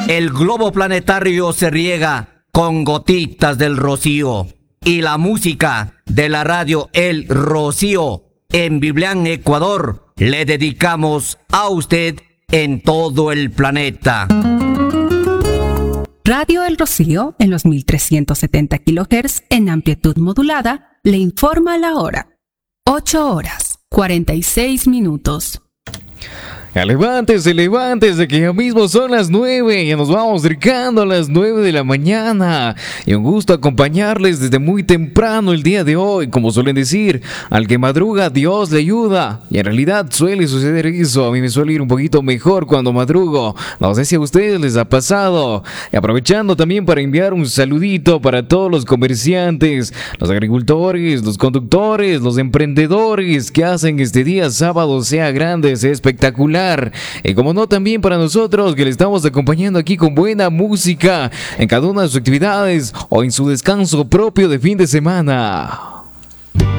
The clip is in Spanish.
El globo planetario se riega con gotitas del rocío. Y la música de la radio El Rocío en Biblián, Ecuador, le dedicamos a usted en todo el planeta. Radio El Rocío, en los 1370 kHz en amplitud modulada, le informa la hora. 8:46. Levántese, que ya mismo son las 9, ya nos vamos acercando a las 9 de la mañana. Y un gusto acompañarles desde muy temprano el día de hoy. Como suelen decir, al que madruga, Dios le ayuda. Y en realidad suele suceder eso. A mí me suele ir un poquito mejor cuando madrugo. No sé si a ustedes les ha pasado. Y aprovechando también para enviar un saludito para todos los comerciantes, los agricultores, los conductores, los emprendedores que hacen que este día sábado sea grande, sea espectacular. Y como no, también para nosotros que le estamos acompañando aquí con buena música en cada una de sus actividades o en su descanso propio de fin de semana.